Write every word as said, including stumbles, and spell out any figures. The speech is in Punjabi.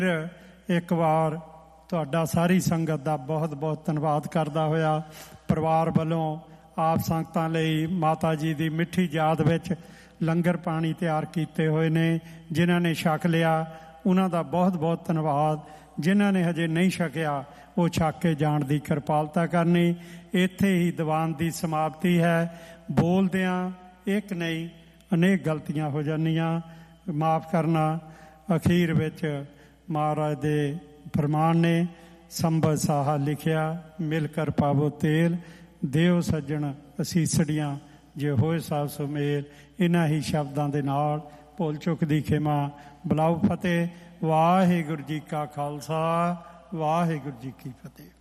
ਇੱਕ ਵਾਰ ਤੁਹਾਡਾ ਸਾਰੀ ਸੰਗਤ ਦਾ ਬਹੁਤ ਬਹੁਤ ਧੰਨਵਾਦ ਕਰਦਾ ਹੋਇਆ ਪਰਿਵਾਰ ਵੱਲੋਂ ਆਪ ਸੰਗਤਾਂ ਲਈ ਮਾਤਾ ਜੀ ਦੀ ਮਿੱਠੀ ਯਾਦ ਵਿੱਚ ਲੰਗਰ ਪਾਣੀ ਤਿਆਰ ਕੀਤੇ ਹੋਏ ਨੇ। ਜਿਨ੍ਹਾਂ ਨੇ ਛਕ ਲਿਆ ਉਹਨਾਂ ਦਾ ਬਹੁਤ ਬਹੁਤ ਧੰਨਵਾਦ। ਜਿਨ੍ਹਾਂ ਨੇ ਹਜੇ ਨਹੀਂ ਛਕਿਆ ਉਹ ਛਕ ਕੇ ਜਾਣ ਦੀ ਕਿਰਪਾਲਤਾ ਕਰਨੀ। ਇੱਥੇ ਹੀ ਦੀਵਾਨ ਦੀ ਸਮਾਪਤੀ ਹੈ। ਬੋਲਦਿਆਂ ਇੱਕ ਨਹੀਂ ਅਨੇਕ ਗਲਤੀਆਂ ਹੋ ਜਾਂਦੀਆਂ, ਮਾਫ਼ ਕਰਨਾ। ਅਖੀਰ ਵਿੱਚ ਮਹਾਰਾਜ ਦੇ ਫਰਮਾਨ ਨੇ ਸੰਬਤ ਸਾਹਾ ਲਿਖਿਆ, ਮਿਲ ਕਰ ਪਾਵੋ ਤੇਲ, ਦੇਵ ਸੱਜਣ ਅਸੀਸੜੀਆਂ ਜੇ ਹੋਏ ਸਾਬ ਸੁਮੇਲ। ਇਹਨਾਂ ਹੀ ਸ਼ਬਦਾਂ ਦੇ ਨਾਲ ਭੁੱਲ ਚੁੱਕ ਦੀ ਖਿਮਾ। ਬੁਲਾਓ ਫਤਿਹ। ਵਾਹਿਗੁਰੂ ਜੀ ਕਾ ਖਾਲਸਾ, ਵਾਹਿਗੁਰੂ ਜੀ ਕੀ ਫਤਿਹ।